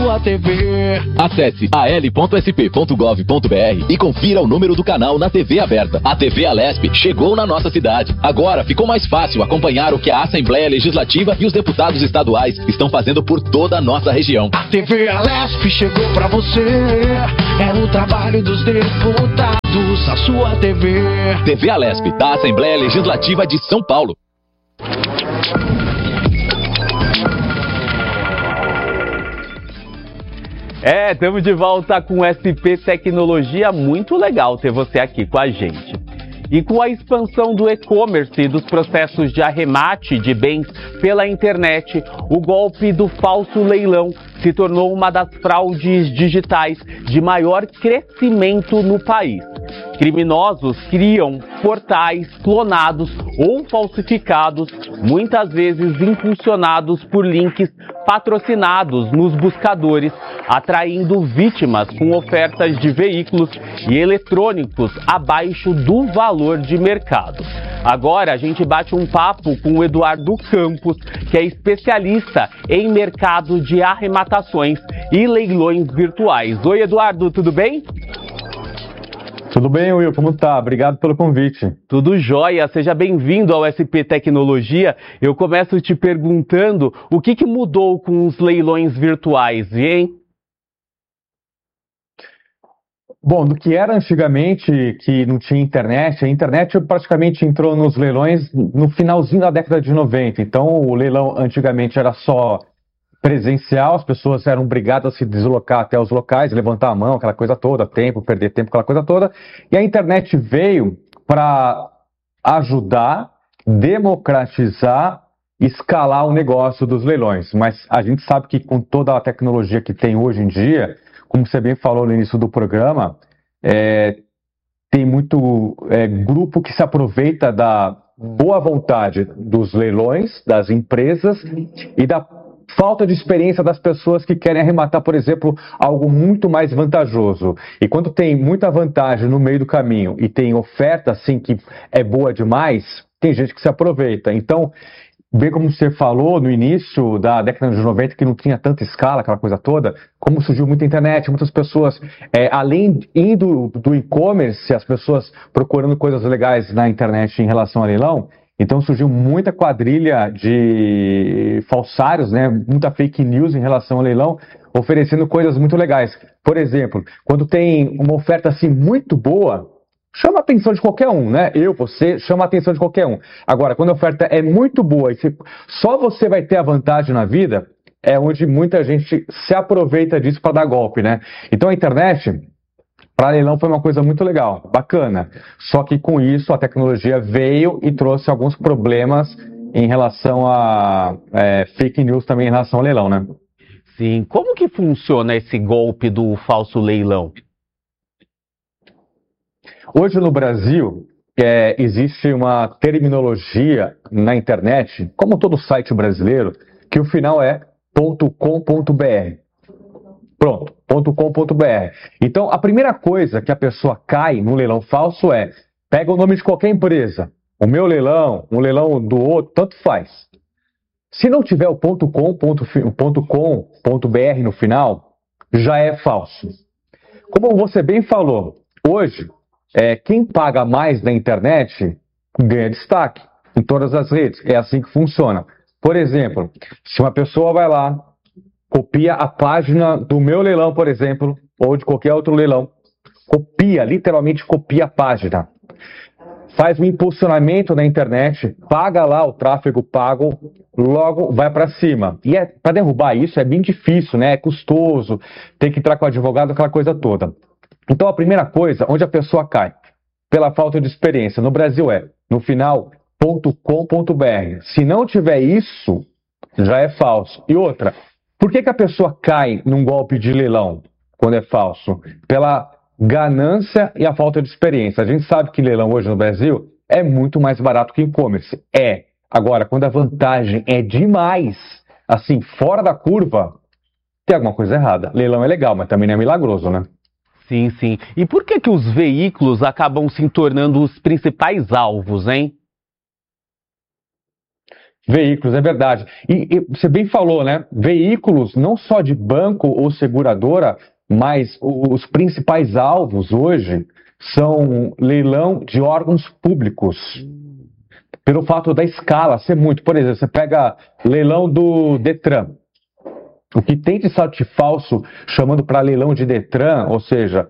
sua TV. Acesse al.sp.gov.br e confira o número do canal na TV aberta. A TV Alesp chegou na nossa cidade. Agora ficou mais fácil acompanhar o que a Assembleia Legislativa e os deputados estaduais estão fazendo por toda a nossa região. A TV Alesp chegou pra você. É o trabalho dos deputados, a sua TV. TV Alesp, da Assembleia Legislativa de São Paulo. Estamos de volta com SP Tecnologia, muito legal ter você aqui com a gente. E com a expansão do e-commerce e dos processos de arremate de bens pela internet, o golpe do falso leilão se tornou uma das fraudes digitais de maior crescimento no país. Criminosos criam portais clonados ou falsificados, muitas vezes impulsionados por links patrocinados nos buscadores, atraindo vítimas com ofertas de veículos e eletrônicos abaixo do valor de mercado. Agora a gente bate um papo com o Eduardo Campos, que é especialista em mercado de arrematações e leilões virtuais. Oi, Eduardo, tudo bem? Tudo bem, Will? Como tá? Obrigado pelo convite. Tudo jóia. Seja bem-vindo ao SP Tecnologia. Eu começo te perguntando o que mudou com os leilões virtuais, hein? Bom, do que era antigamente, que não tinha internet, a internet praticamente entrou nos leilões no finalzinho da década de 90. Então, o leilão antigamente era só presencial, as pessoas eram obrigadas a se deslocar até os locais, levantar a mão, aquela coisa toda, perder tempo, aquela coisa toda. E a internet veio para ajudar, democratizar, escalar o negócio dos leilões. Mas a gente sabe que com toda a tecnologia que tem hoje em dia, como você bem falou no início do programa, tem muito grupo que se aproveita da boa vontade dos leilões, das empresas e da falta de experiência das pessoas que querem arrematar, por exemplo, algo muito mais vantajoso. E quando tem muita vantagem no meio do caminho e tem oferta assim que é boa demais, tem gente que se aproveita. Então, bem como você falou no início da década de 90, que não tinha tanta escala, aquela coisa toda, como surgiu muita internet, muitas pessoas, além indo do e-commerce, as pessoas procurando coisas legais na internet em relação a leilão, então surgiu muita quadrilha de falsários, né? Muita fake news em relação ao leilão, oferecendo coisas muito legais. Por exemplo, quando tem uma oferta assim muito boa, chama a atenção de qualquer um, né? Você, chama a atenção de qualquer um. Agora, quando a oferta é muito boa e só você vai ter a vantagem na vida, é onde muita gente se aproveita disso para dar golpe, né? Então a internet, para leilão, foi uma coisa muito legal, bacana. Só que com isso a tecnologia veio e trouxe alguns problemas em relação a fake news também em relação ao leilão, né? Sim. Como que funciona esse golpe do falso leilão? Hoje no Brasil, existe uma terminologia na internet, como todo site brasileiro, que o final é .com.br. Pronto, .com.br. Então, a primeira coisa que a pessoa cai no leilão falso pega o nome de qualquer empresa. O meu leilão, um leilão do outro, tanto faz. Se não tiver o .com.br no final, já é falso. Como você bem falou, hoje, quem paga mais na internet ganha destaque em todas as redes. É assim que funciona. Por exemplo, se uma pessoa vai lá, copia a página do meu leilão, por exemplo, ou de qualquer outro leilão, literalmente copia a página, faz um impulsionamento na internet, paga lá o tráfego pago, logo vai para cima. E para derrubar isso é bem difícil, né? É custoso, tem que entrar com o advogado, aquela coisa toda. Então a primeira coisa, onde a pessoa cai, pela falta de experiência, no Brasil no final, .com.br. Se não tiver isso, já é falso. E outra, por que a pessoa cai num golpe de leilão quando é falso? Pela ganância e a falta de experiência. A gente sabe que leilão hoje no Brasil é muito mais barato que e-commerce. Agora, quando a vantagem é demais, assim, fora da curva, tem alguma coisa errada. Leilão é legal, mas também não é milagroso, né? Sim, sim. E por que os veículos acabam se tornando os principais alvos, hein? Veículos, é verdade. E você bem falou, né? Veículos não só de banco ou seguradora, mas os principais alvos hoje são leilão de órgãos públicos. Pelo fato da escala ser muito. Por exemplo, você pega leilão do Detran. O que tem de site falso chamando para leilão de Detran, ou seja,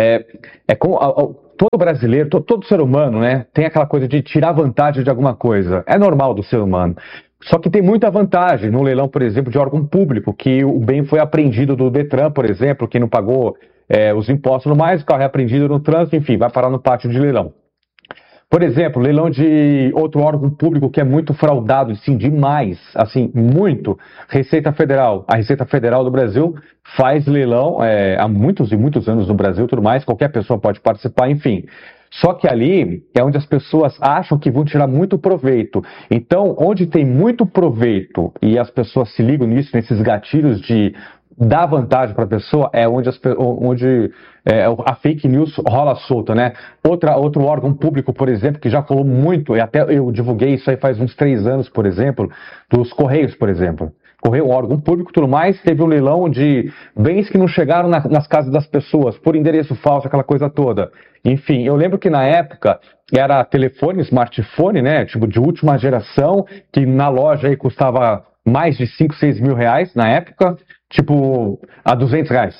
todo brasileiro, todo ser humano, né, tem aquela coisa de tirar vantagem de alguma coisa. É normal do ser humano. Só que tem muita vantagem no leilão, por exemplo, de órgão público, que o bem foi apreendido do Detran, por exemplo, quem não pagou os impostos no mais, o carro é apreendido no trânsito, enfim, vai parar no pátio de leilão. Por exemplo, leilão de outro órgão público que é muito fraudado, assim, demais, assim, muito, Receita Federal. A Receita Federal do Brasil faz leilão há muitos e muitos anos no Brasil, tudo mais, qualquer pessoa pode participar, enfim. Só que ali é onde as pessoas acham que vão tirar muito proveito. Então, onde tem muito proveito e as pessoas se ligam nisso, nesses gatilhos de dar vantagem para a pessoa, é onde a fake news rola solta, né? Outro órgão público, por exemplo, que já falou muito, e até eu divulguei isso aí faz uns 3 anos, por exemplo, dos Correios, por exemplo. Correio, um órgão público e tudo mais, teve um leilão de bens que não chegaram nas casas das pessoas, por endereço falso, aquela coisa toda. Enfim, eu lembro que na época era telefone, smartphone, né? Tipo, de última geração, que na loja aí custava mais de 5, 6 mil reais na época, tipo, a R$200.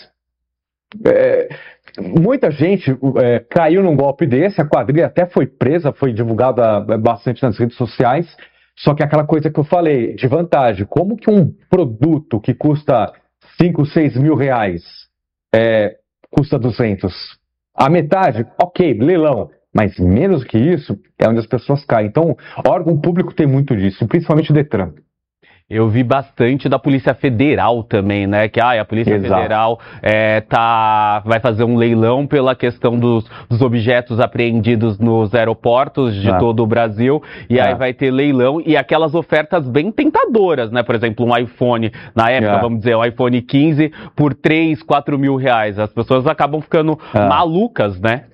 Muita gente caiu num golpe desse, a quadrilha até foi presa, foi divulgada bastante nas redes sociais, só que aquela coisa que eu falei, de vantagem, como que um produto que custa 5, 6 mil reais custa 200? A metade, ok, leilão, mas menos que isso é onde as pessoas caem. Então, órgão público tem muito disso, principalmente o Detran. Eu vi bastante da Polícia Federal também, né? Que a Polícia Federal vai fazer um leilão pela questão dos objetos apreendidos nos aeroportos de todo o Brasil. E aí vai ter leilão e aquelas ofertas bem tentadoras, né? Por exemplo, um iPhone, na época, vamos dizer, um iPhone 15 por 3, 4 mil reais. As pessoas acabam ficando malucas, né?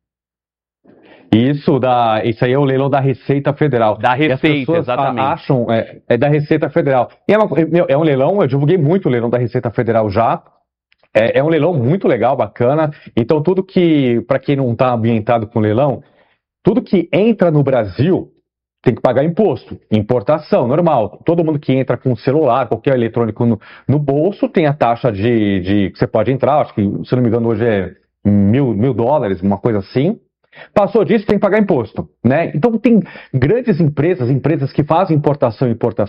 Isso aí é o leilão da Receita Federal. Da Receita, exatamente. Acham, da Receita Federal. E é um leilão, eu divulguei muito o leilão da Receita Federal já. É um leilão muito legal, bacana. Então, tudo que, para quem não está ambientado com leilão, tudo que entra no Brasil tem que pagar imposto. Importação, normal. Todo mundo que entra com celular, qualquer eletrônico no bolso, tem a taxa que você pode entrar. Acho que, se não me engano, hoje é $1.000, uma coisa assim. Passou disso, tem que pagar imposto, né? Então tem grandes empresas que fazem importação,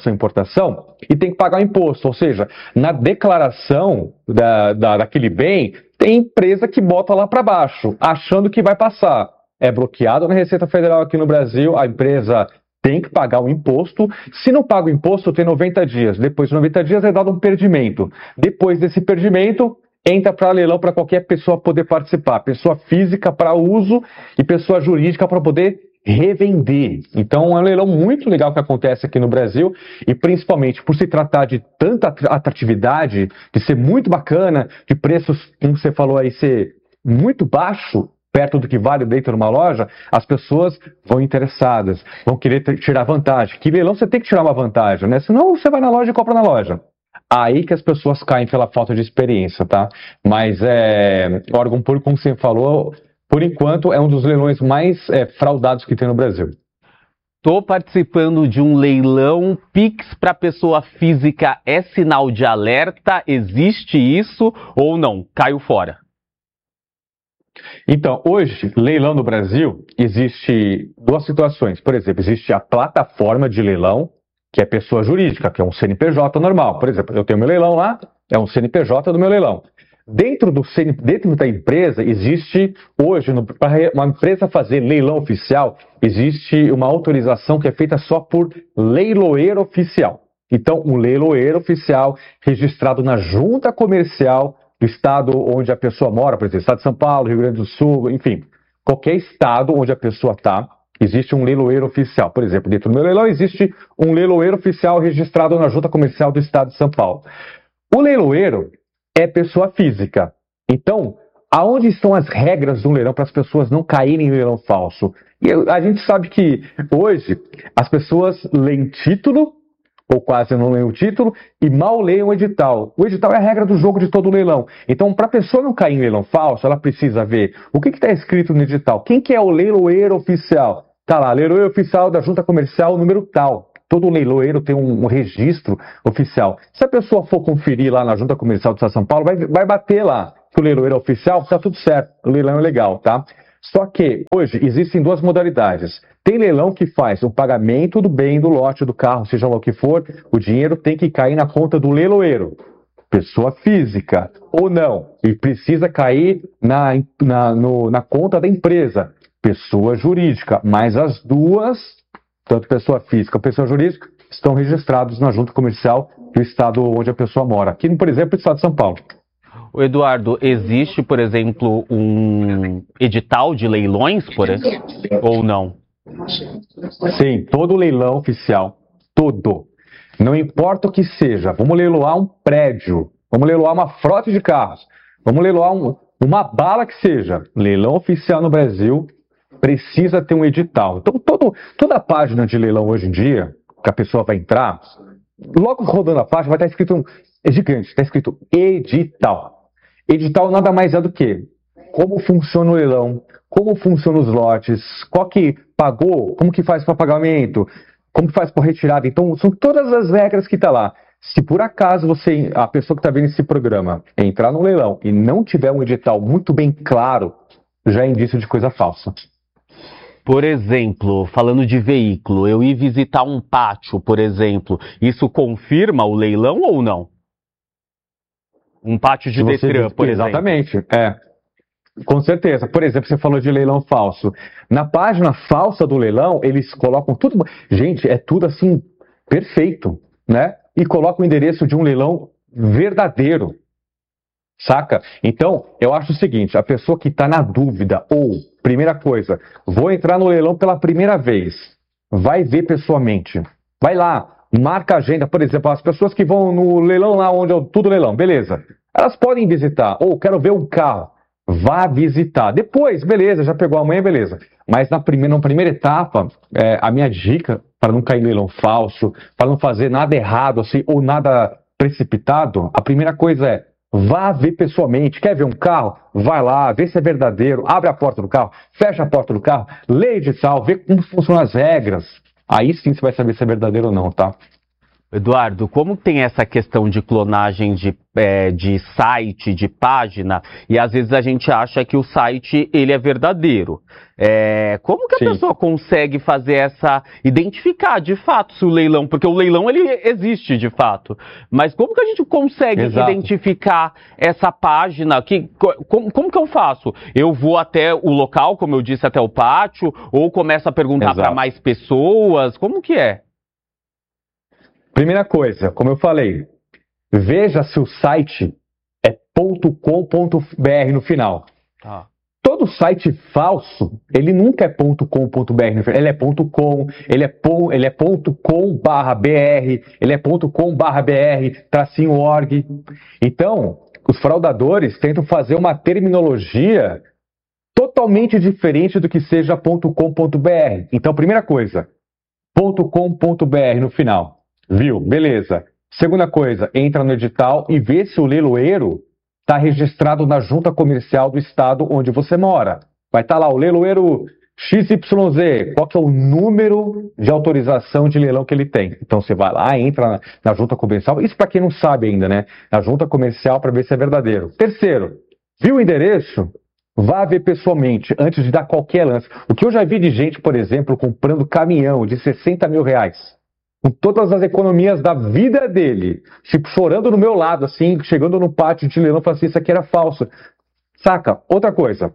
e tem que pagar imposto. Ou seja, na declaração daquele bem, tem empresa que bota lá para baixo, achando que vai passar. É bloqueado na Receita Federal aqui no Brasil, a empresa tem que pagar o imposto. Se não paga o imposto, tem 90 dias. Depois de 90 dias é dado um perdimento. Depois desse perdimento, entra para leilão para qualquer pessoa poder participar. Pessoa física para uso e pessoa jurídica para poder revender. Então é um leilão muito legal que acontece aqui no Brasil e principalmente por se tratar de tanta atratividade, de ser muito bacana, de preços, como você falou aí, ser muito baixo, perto do que vale dentro de uma loja, as pessoas vão interessadas, vão querer tirar vantagem. Que leilão você tem que tirar uma vantagem, né? Senão você vai na loja e compra na loja. Aí que as pessoas caem pela falta de experiência, tá? Mas o órgão público, como você falou, por enquanto é um dos leilões mais fraudados que tem no Brasil. Estou participando de um leilão, Pix para pessoa física é sinal de alerta? Existe isso ou não? Caiu fora. Então, hoje, leilão no Brasil, existe 2 situações. Por exemplo, existe a plataforma de leilão, que é pessoa jurídica, que é um CNPJ normal. Por exemplo, eu tenho meu leilão lá, é um CNPJ do meu leilão. Dentro da empresa, existe hoje, para uma empresa fazer leilão oficial, existe uma autorização que é feita só por leiloeiro oficial. Então, um leiloeiro oficial registrado na junta comercial do estado onde a pessoa mora, por exemplo, estado de São Paulo, Rio Grande do Sul, enfim, qualquer estado onde a pessoa está, existe um leiloeiro oficial. Por exemplo, dentro do meu leilão existe um leiloeiro oficial registrado na junta comercial do estado de São Paulo. O leiloeiro é pessoa física. Então, aonde estão as regras do leilão para as pessoas não caírem em leilão falso? E a gente sabe que hoje as pessoas leem título ou quase não leem o título, e mal leem o edital. O edital é a regra do jogo de todo leilão. Então, para a pessoa não cair em leilão falso, ela precisa ver o que está escrito no edital. Quem que é o leiloeiro oficial? Tá lá, leiloeiro oficial da Junta Comercial, número tal. Todo leiloeiro tem um registro oficial. Se a pessoa for conferir lá na Junta Comercial do Estado de São Paulo, vai bater lá que o leiloeiro é oficial, está tudo certo, o leilão é legal, tá? Só que hoje existem duas modalidades. Tem leilão que faz o pagamento do bem, do lote, do carro, seja lá o que for, o dinheiro tem que cair na conta do leiloeiro, pessoa física ou não, e precisa cair na conta da empresa, pessoa jurídica, mas as duas, tanto pessoa física quanto pessoa jurídica, estão registrados na Junta Comercial do estado onde a pessoa mora, aqui, por exemplo, no estado de São Paulo. O Eduardo, existe, por exemplo, um edital de leilões, por exemplo, ou não? Sim, todo leilão oficial, todo. Não importa o que seja, vamos leiloar um prédio, vamos leiloar uma frota de carros, vamos leiloar uma bala que seja. Leilão oficial no Brasil precisa ter um edital. Então, toda a página de leilão hoje em dia, que a pessoa vai entrar, logo rodando a página vai estar escrito, é gigante, está escrito edital. Edital nada mais é do que como funciona o leilão, como funcionam os lotes, qual que pagou, como que faz para pagamento, como que faz para retirada. Então, são todas as regras que estão lá. Se por acaso a pessoa que está vendo esse programa, entrar no leilão e não tiver um edital muito bem claro, já é indício de coisa falsa. Por exemplo, falando de veículo, eu ir visitar um pátio, por exemplo, isso confirma o leilão ou não? Um pátio de Detran, por exemplo. Exatamente, com certeza. Por exemplo, você falou de leilão falso. Na página falsa do leilão, eles colocam tudo... Gente, é tudo assim, perfeito, né? E colocam o endereço de um leilão verdadeiro, saca? Então, eu acho o seguinte, a pessoa que está na dúvida, ou, primeira coisa, vou entrar no leilão pela primeira vez, vai ver pessoalmente, vai lá, marca a agenda, por exemplo, as pessoas que vão no leilão lá onde é tudo leilão, beleza. Elas podem visitar, ou quero ver um carro, vá visitar. Depois, beleza, já pegou amanhã, beleza. Mas na primeira etapa, a minha dica, para não cair em leilão falso, para não fazer nada errado assim, ou nada precipitado, a primeira coisa é, vá ver pessoalmente. Quer ver um carro? Vai lá, vê se é verdadeiro, abre a porta do carro, fecha a porta do carro, lê o edital, vê como funcionam as regras. Aí sim você vai saber se é verdadeiro ou não, tá? Eduardo, como tem essa questão de clonagem de site, de página, e às vezes a gente acha que o site ele é verdadeiro. Como que a pessoa consegue fazer identificar de fato se o leilão, porque o leilão ele existe de fato, mas como que a gente consegue identificar essa página? Como que eu faço? Eu vou até o local, como eu disse, até o pátio, ou começo a perguntar para mais pessoas? Como que é? Primeira coisa, como eu falei, veja se o site é .com.br no final. Todo site falso, ele nunca é .com.br no final. Ele é .com, ele é .com/br, ele é .com/br-org. Então, os fraudadores tentam fazer uma terminologia totalmente diferente do que seja .com.br. Então, primeira coisa, .com.br no final. Viu? Beleza. Segunda coisa, entra no edital e vê se o leiloeiro está registrado na Junta Comercial do estado onde você mora. Vai estar lá o leiloeiro XYZ, qual que é o número de autorização de leilão que ele tem. Então você vai lá, entra na Junta Comercial, isso para quem não sabe ainda, né? Na Junta Comercial para ver se é verdadeiro. Terceiro, viu o endereço? Vá ver pessoalmente, antes de dar qualquer lance. O que eu já vi de gente, por exemplo, comprando caminhão de 60 mil reais. Com todas as economias da vida dele, tipo, chorando no meu lado, assim, chegando no pátio de leilão, falando assim, isso aqui era falso. Saca? Outra coisa,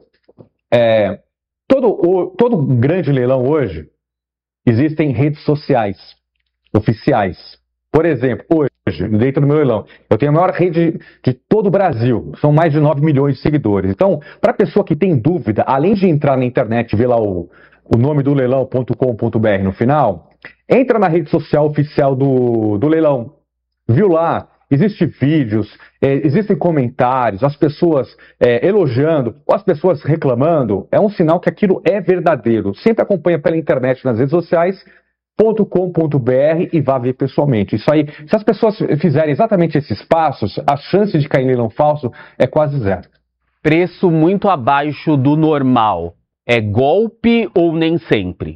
todo grande leilão hoje, existem redes sociais oficiais. Por exemplo, hoje, dentro do meu leilão, eu tenho a maior rede de todo o Brasil, são mais de 9 milhões de seguidores. Então, para a pessoa que tem dúvida, além de entrar na internet e ver lá o nome do leilão.com.br no final, entra na rede social oficial do leilão. Viu lá? Existem vídeos, existem comentários, as pessoas elogiando, ou as pessoas reclamando. É um sinal que aquilo é verdadeiro. Sempre acompanha pela internet, nas redes sociais. e vá ver pessoalmente. Isso aí, se as pessoas fizerem exatamente esses passos, a chance de cair em leilão falso é quase zero. Preço muito abaixo do normal. É golpe ou nem sempre?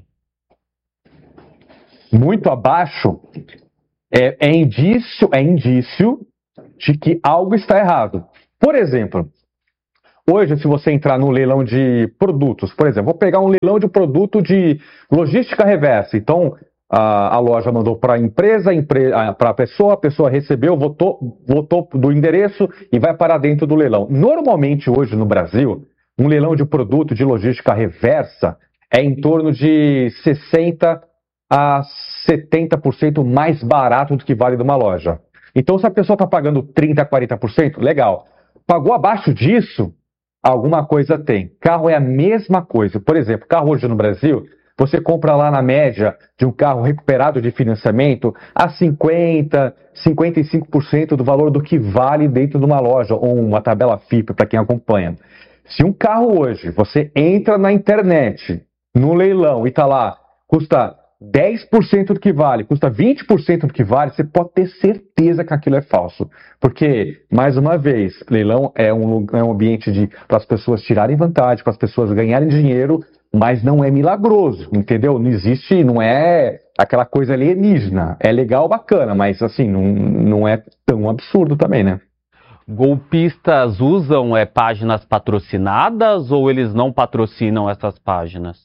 Muito abaixo é indício de que algo está errado. Por exemplo, hoje, se você entrar no leilão de produtos, por exemplo, vou pegar um leilão de produto de logística reversa. Então, a loja mandou para a empresa, para a pessoa recebeu, votou do endereço e vai parar dentro do leilão. Normalmente, hoje no Brasil, um leilão de produto de logística reversa é em torno de 60% a 70% mais barato do que vale de uma loja. Então, se a pessoa está pagando 30% a 40%, legal. Pagou abaixo disso, alguma coisa tem. Carro é a mesma coisa. Por exemplo, carro hoje no Brasil, você compra lá na média de um carro recuperado de financiamento a 50%, 55% do valor do que vale dentro de uma loja, ou uma tabela FIPE para quem acompanha. Se um carro hoje, você entra na internet, no leilão, e está lá, custa 10% do que vale, custa 20% do que vale, você pode ter certeza que aquilo é falso. Porque, mais uma vez, leilão é um ambiente para as pessoas tirarem vantagem, para as pessoas ganharem dinheiro, mas não é milagroso, entendeu? Não existe, não é aquela coisa alienígena. É legal, bacana, mas assim, não é tão absurdo também, né? Golpistas usam páginas patrocinadas ou eles não patrocinam essas páginas?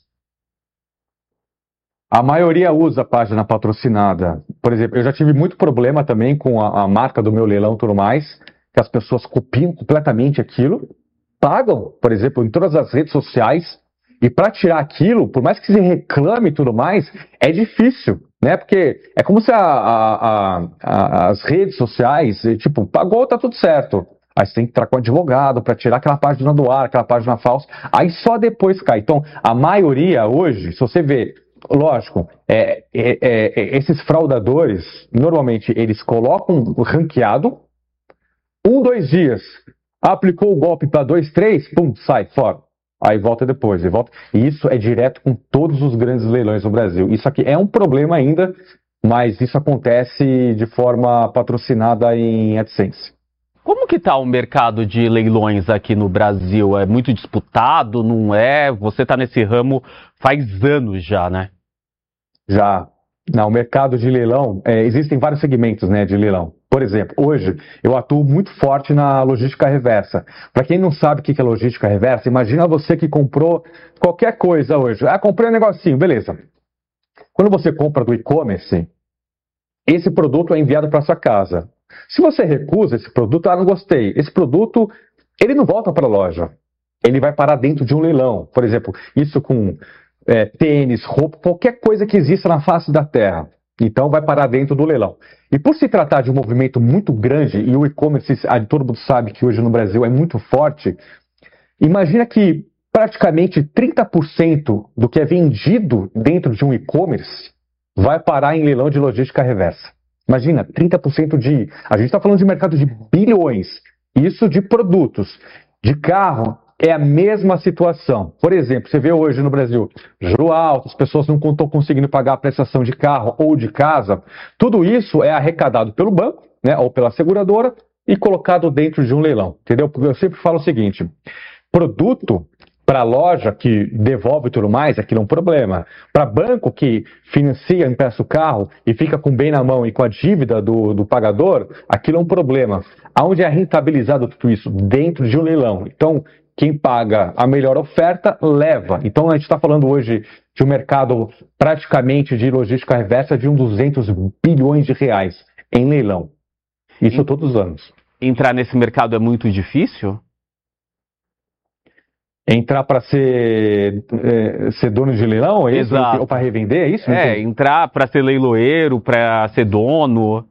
A maioria usa a página patrocinada. Por exemplo, eu já tive muito problema também com a marca do meu leilão e tudo mais, que as pessoas copiam completamente aquilo, pagam, por exemplo, em todas as redes sociais, e para tirar aquilo, por mais que se reclame e tudo mais, é difícil, né? Porque é como se as redes sociais, tipo, pagou, tá tudo certo. Aí você tem que entrar com o advogado para tirar aquela página do ar, aquela página falsa, aí só depois cai. Então, a maioria hoje, se você vê, lógico, esses fraudadores, normalmente eles colocam o ranqueado, 2 dias, aplicou o golpe para 2, 3, pum, sai fora. Aí volta depois, e isso é direto com todos os grandes leilões no Brasil. Isso aqui é um problema ainda, mas isso acontece de forma patrocinada em AdSense. Como que está o mercado de leilões aqui no Brasil? É muito disputado, não é? Você está nesse ramo faz anos já, né? Já. O mercado de leilão, existem vários segmentos, né, de leilão. Por exemplo, hoje eu atuo muito forte na logística reversa. Para quem não sabe o que é logística reversa, imagina você que comprou qualquer coisa hoje. Comprei um negocinho, beleza. Quando você compra do e-commerce, esse produto é enviado para sua casa. Se você recusa esse produto, não gostei. Esse produto, ele não volta para a loja. Ele vai parar dentro de um leilão. Por exemplo, isso com tênis, roupa, qualquer coisa que exista na face da terra. Então vai parar dentro do leilão. E por se tratar de um movimento muito grande, e o e-commerce, todo mundo sabe que hoje no Brasil é muito forte, imagina que praticamente 30% do que é vendido dentro de um e-commerce vai parar em leilão de logística reversa. Imagina, 30% a gente está falando de mercado de bilhões, isso de produtos. De carro, é a mesma situação. Por exemplo, você vê hoje no Brasil, juro alto, as pessoas não estão conseguindo pagar a prestação de carro ou de casa. Tudo isso é arrecadado pelo banco, né, ou pela seguradora e colocado dentro de um leilão, entendeu? Porque eu sempre falo o seguinte, produto para loja que devolve e tudo mais, aquilo é um problema. Para banco que financia, empresta o carro e fica com o bem na mão e com a dívida do pagador, aquilo é um problema. Aonde é rentabilizado tudo isso? Dentro de um leilão. Então, quem paga a melhor oferta, leva. Então, a gente está falando hoje de um mercado praticamente de logística reversa de 200 bilhões de reais em leilão. Isso todos os anos. Entrar nesse mercado é muito difícil? Entrar para ser dono de leilão? Exato. Ou para revender, é isso? Entrar para ser leiloeiro, para ser dono.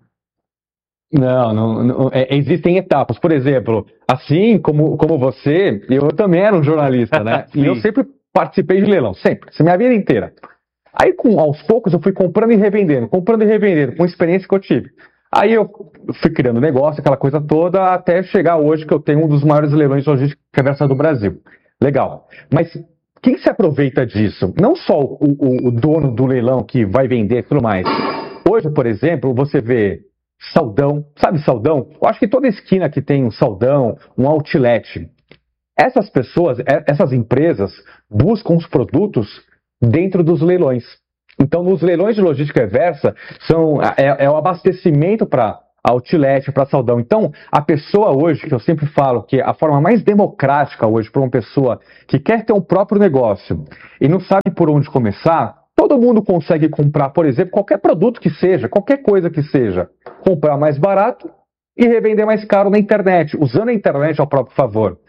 Não, existem etapas. Por exemplo, assim como você, eu também era um jornalista, né? E eu sempre participei de leilão, sempre, minha vida inteira. Aí, aos poucos, eu fui comprando e revendendo, com a experiência que eu tive. Aí eu fui criando negócio, aquela coisa toda, até chegar hoje que eu tenho um dos maiores leilões de logística reversa do Brasil. Legal. Mas quem se aproveita disso? Não só o dono do leilão que vai vender e tudo mais. Hoje, por exemplo, você vê Saldão, sabe Saldão? Eu acho que toda esquina que tem um Saldão, um outlet, essas pessoas, essas empresas buscam os produtos dentro dos leilões. Então, nos leilões de logística reversa, é o abastecimento para outlet, para Saldão. Então, a pessoa hoje, que eu sempre falo que a forma mais democrática hoje para uma pessoa que quer ter um próprio negócio e não sabe por onde começar, todo mundo consegue comprar, por exemplo, qualquer produto que seja, qualquer coisa que seja, comprar mais barato e revender mais caro na internet, usando a internet ao próprio favor.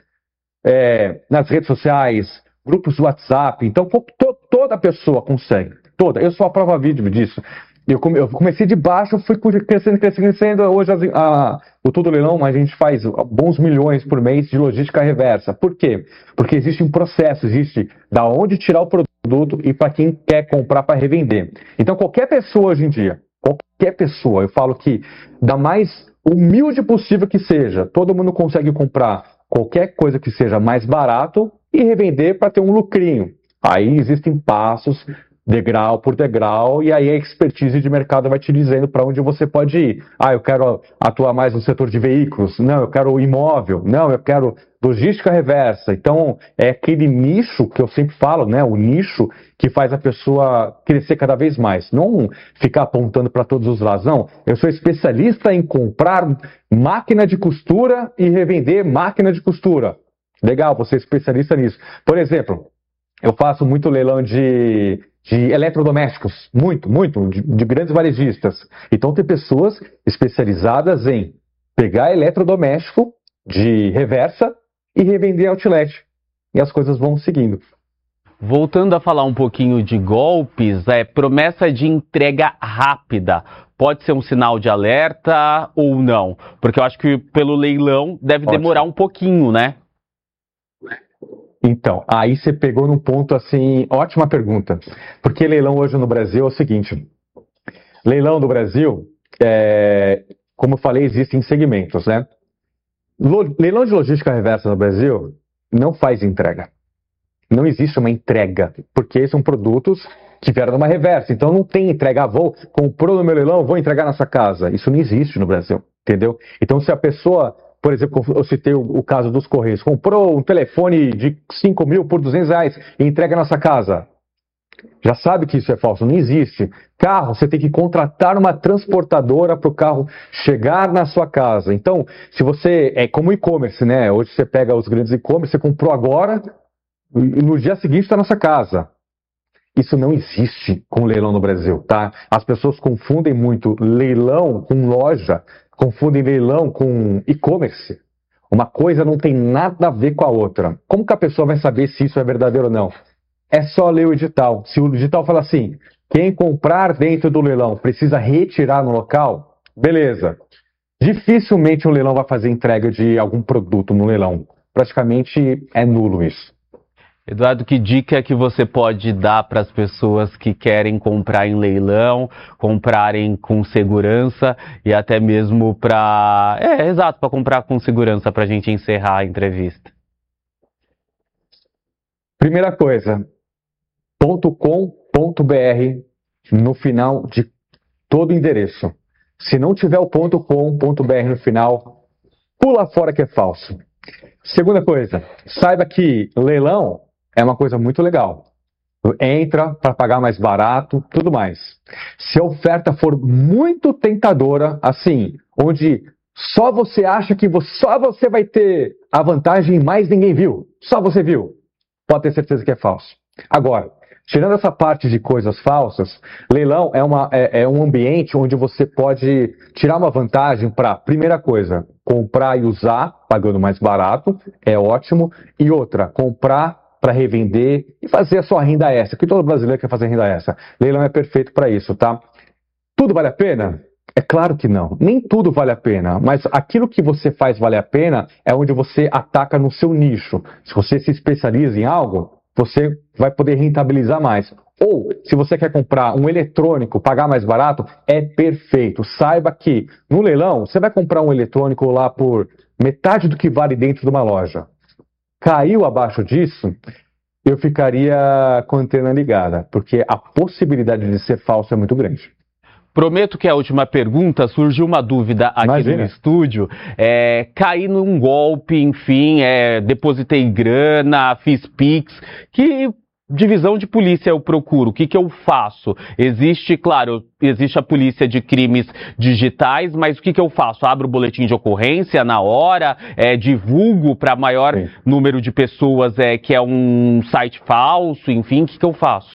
Nas redes sociais, grupos do WhatsApp. Então, toda pessoa consegue. Toda. Eu sou a prova vídeo disso. Eu comecei de baixo, fui crescendo. Hoje o Todo Leilão a gente faz bons milhões por mês de logística reversa. Por quê? Porque existe um processo, existe da onde tirar o produto e para quem quer comprar para revender. Então qualquer pessoa hoje em dia, qualquer pessoa, eu falo que da mais humilde possível que seja, todo mundo consegue comprar qualquer coisa que seja mais barato e revender para ter um lucrinho. Aí existem passos, degrau por degrau, e aí a expertise de mercado vai te dizendo para onde você pode ir. Eu quero atuar mais no setor de veículos. Não, eu quero imóvel. Não, eu quero logística reversa. Então, é aquele nicho que eu sempre falo, né? O nicho que faz a pessoa crescer cada vez mais. Não ficar apontando para todos os lados. Não, eu sou especialista em comprar máquina de costura e revender máquina de costura. Legal, você é especialista nisso. Por exemplo, eu faço muito leilão de eletrodomésticos, de grandes varejistas. Então tem pessoas especializadas em pegar eletrodoméstico de reversa e revender outlet. E as coisas vão seguindo. Voltando a falar um pouquinho de golpes, promessa de entrega rápida. Pode ser um sinal de alerta ou não? Porque eu acho que pelo leilão deve demorar um pouquinho, né? Então, aí você pegou num ponto assim, ótima pergunta. Porque leilão hoje no Brasil é o seguinte, leilão do Brasil, como eu falei, existem segmentos, né? Leilão de logística reversa no Brasil não faz entrega. Não existe uma entrega, porque são produtos que vieram numa reversa. Então não tem entrega, comprou no meu leilão, vou entregar na sua casa. Isso não existe no Brasil, entendeu? Então se a pessoa... Por exemplo, eu citei o caso dos Correios. Comprou um telefone de 5 mil por R$200 e entrega na sua casa. Já sabe que isso é falso, não existe. Carro, você tem que contratar uma transportadora para o carro chegar na sua casa. Então, se você... É como e-commerce, né? Hoje você pega os grandes e-commerce, você comprou agora e no dia seguinte está na sua casa. Isso não existe com leilão no Brasil, tá? As pessoas confundem muito leilão com loja, confundem leilão com e-commerce. Uma coisa não tem nada a ver com a outra. Como que a pessoa vai saber se isso é verdadeiro ou não? É só ler o edital. Se o edital fala assim, quem comprar dentro do leilão precisa retirar no local, beleza. Dificilmente um leilão vai fazer entrega de algum produto no leilão. Praticamente é nulo isso. Eduardo, que dica que você pode dar para as pessoas que querem comprar em leilão, comprarem com segurança e até mesmo para comprar com segurança para a gente encerrar a entrevista? Primeira coisa, .com.br no final de todo endereço. Se não tiver o .com.br no final, pula fora que é falso. Segunda coisa, saiba que leilão é uma coisa muito legal. Entra para pagar mais barato, tudo mais. Se a oferta for muito tentadora, assim, onde só você acha que só você vai ter a vantagem e mais ninguém viu, só você viu, pode ter certeza que é falso. Agora, tirando essa parte de coisas falsas, leilão é um ambiente onde você pode tirar uma vantagem para, primeira coisa, comprar e usar, pagando mais barato, é ótimo. E outra, comprar para revender e fazer a sua renda extra, que todo brasileiro quer fazer renda extra. Leilão é perfeito para isso, tá? Tudo vale a pena? É claro que não. Nem tudo vale a pena, mas aquilo que você faz vale a pena é onde você ataca no seu nicho. Se você se especializa em algo, você vai poder rentabilizar mais. Ou, se você quer comprar um eletrônico, pagar mais barato, é perfeito. Saiba que no leilão, você vai comprar um eletrônico lá por metade do que vale dentro de uma loja. Caiu abaixo disso, eu ficaria com a antena ligada, porque a possibilidade de ser falso é muito grande. Prometo que a última pergunta, surgiu uma dúvida aqui no estúdio, caí num golpe, enfim, depositei grana, fiz Pix, que divisão de polícia eu procuro? O que eu faço? Existe, claro, existe a polícia de crimes digitais, mas o que eu faço? Abro o boletim de ocorrência na hora, divulgo para maior número de pessoas que é um site falso, enfim, o que eu faço?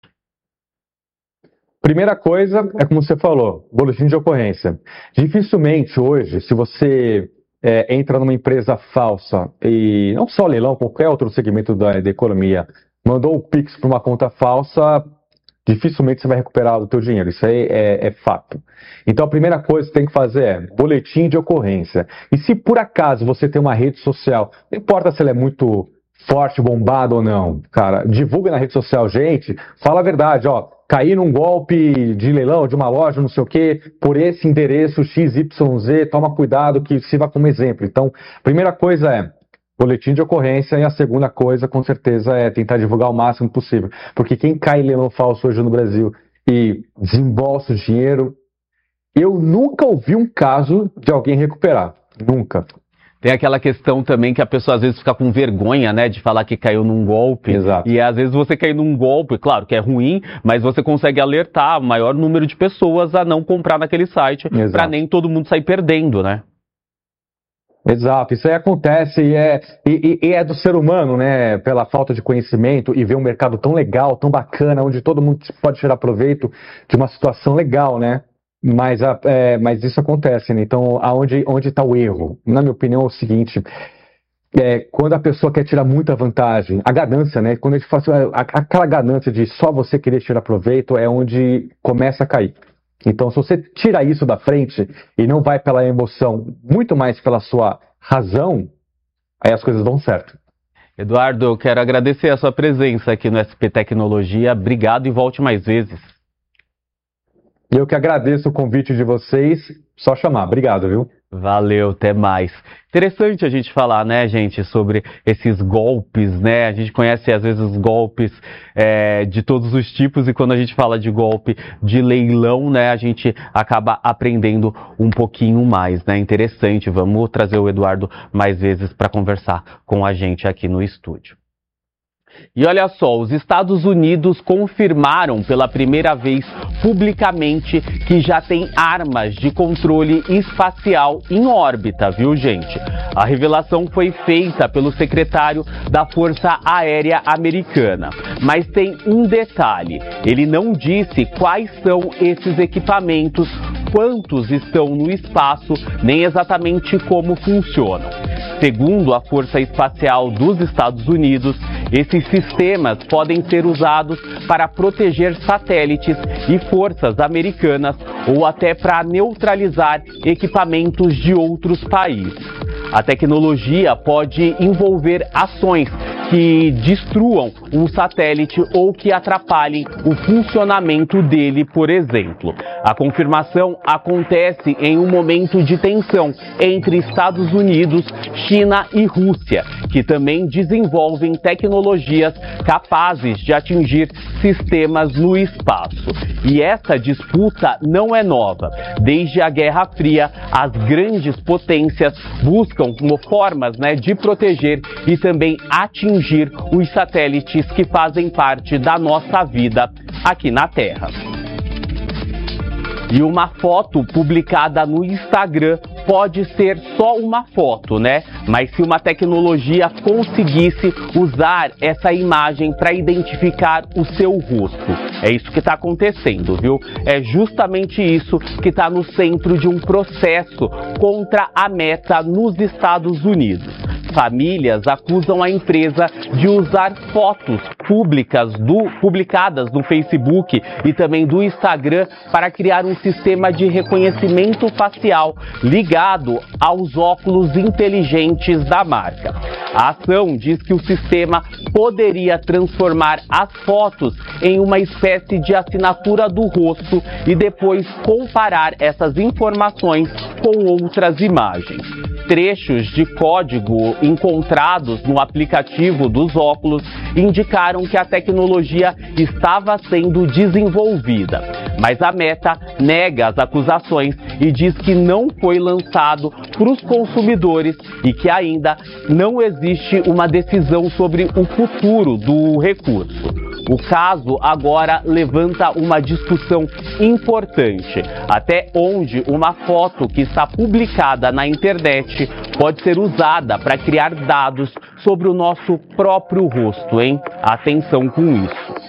Primeira coisa é como você falou, boletim de ocorrência. Dificilmente hoje, se você entra numa empresa falsa, e não só leilão, qualquer outro segmento da economia, mandou o Pix para uma conta falsa, dificilmente você vai recuperar o teu dinheiro. Isso aí é fato. Então a primeira coisa que você tem que fazer é boletim de ocorrência. E se por acaso você tem uma rede social, não importa se ela é muito forte, bombada ou não, cara, divulga na rede social, gente, fala a verdade, ó, caí num golpe de leilão, de uma loja, não sei o quê, por esse endereço XYZ, toma cuidado que sirva como exemplo. Então, a primeira coisa é boletim de ocorrência, e a segunda coisa, com certeza, é tentar divulgar o máximo possível. Porque quem cai em leilão falso hoje no Brasil e desembolsa o dinheiro, eu nunca ouvi um caso de alguém recuperar. Nunca. Tem aquela questão também que a pessoa às vezes fica com vergonha, né, de falar que caiu num golpe. Exato. E às vezes você cai num golpe, claro que é ruim, mas você consegue alertar o maior número de pessoas a não comprar naquele site, para nem todo mundo sair perdendo, né? Exato, isso aí acontece e é do ser humano, né, pela falta de conhecimento e ver um mercado tão legal, tão bacana, onde todo mundo pode tirar proveito de uma situação legal, né? Mas isso acontece, né? Então, onde está o erro? Na minha opinião, é o seguinte, quando a pessoa quer tirar muita vantagem, a ganância, né? Quando a gente faz aquela ganância de só você querer tirar proveito, é onde começa a cair. Então, se você tira isso da frente e não vai pela emoção, muito mais pela sua razão, aí as coisas vão certo. Eduardo, eu quero agradecer a sua presença aqui no SP Tecnologia. Obrigado e volte mais vezes. Eu que agradeço o convite de vocês. Só chamar. Obrigado, viu? Valeu, até mais. Interessante a gente falar, né, gente, sobre esses golpes, né? A gente conhece, às vezes, os golpes de todos os tipos, e quando a gente fala de golpe de leilão, né, a gente acaba aprendendo um pouquinho mais, né? Interessante. Vamos trazer o Eduardo mais vezes para conversar com a gente aqui no estúdio. E olha só, os Estados Unidos confirmaram pela primeira vez publicamente que já tem armas de controle espacial em órbita, viu, gente? A revelação foi feita pelo secretário da Força Aérea Americana. Mas tem um detalhe, ele não disse quais são esses equipamentos, quantos estão no espaço, nem exatamente como funcionam. Segundo a Força Espacial dos Estados Unidos, esses sistemas podem ser usados para proteger satélites e forças americanas ou até para neutralizar equipamentos de outros países. A tecnologia pode envolver ações que destruam um satélite ou que atrapalhem o funcionamento dele, por exemplo. A confirmação acontece em um momento de tensão entre Estados Unidos, China e Rússia, que também desenvolvem tecnologias capazes de atingir sistemas no espaço. E essa disputa não é nova. Desde a Guerra Fria, as grandes potências buscam formas, de proteger e também atingir os satélites que fazem parte da nossa vida aqui na Terra. E uma foto publicada no Instagram pode ser só uma foto, Mas se uma tecnologia conseguisse usar essa imagem para identificar o seu rosto. É isso que está acontecendo, viu? É justamente isso que está no centro de um processo contra a Meta nos Estados Unidos. Famílias acusam a empresa de usar fotos publicadas no Facebook e também do Instagram para criar um sistema de reconhecimento facial ligado aos óculos inteligentes da marca. A ação diz que o sistema poderia transformar as fotos em uma espécie de assinatura do rosto e depois comparar essas informações com outras imagens. trechos de código encontrados no aplicativo dos óculos indicaram que a tecnologia estava sendo desenvolvida. Mas a Meta nega as acusações e diz que não foi lançado para os consumidores e que ainda não existe uma decisão sobre o futuro do recurso. O caso agora levanta uma discussão importante. Até onde uma foto que está publicada na internet pode ser usada para criar dados sobre o nosso próprio rosto, hein? Atenção com isso.